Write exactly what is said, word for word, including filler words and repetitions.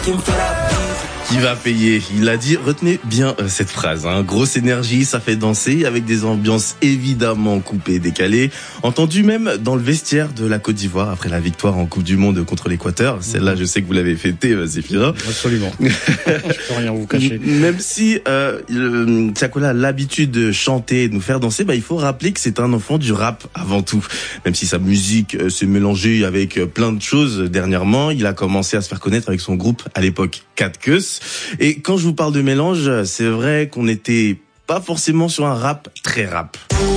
Qui va payer? Il a dit, retenez bien euh, cette phrase, hein. Grosse énergie, ça fait danser, avec des ambiances évidemment coupées, décalées, entendu même dans le vestiaire de la Côte d'Ivoire après la victoire en Coupe du Monde contre l'Équateur. Celle-là, je sais que vous l'avez fêtée, euh, Zéphira. Absolument. Je peux rien vous cacher. Même si euh, le, Tiakola a l'habitude de chanter et de nous faire danser, bah il faut rappeler que c'est un enfant du rap avant tout. Même si sa musique euh, s'est mélangée avec euh, plein de choses dernièrement, il a commencé à se faire connaître avec son groupe à l'époque quatre Queues. Et quand je vous parle de mélange, c'est vrai qu'on n'était pas forcément sur un rap très rap.